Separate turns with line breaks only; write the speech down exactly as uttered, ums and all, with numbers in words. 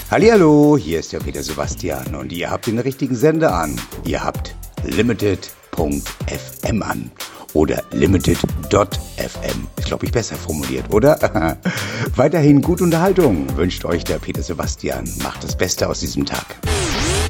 Hallihallo, hier ist der Peter Sebastian und ihr habt den richtigen Sender an. Ihr habt limited punkt f m an oder limited punkt f m. Ist, glaube ich, besser formuliert, oder? Weiterhin gute Unterhaltung wünscht euch der Peter Sebastian. Macht das Beste aus diesem Tag.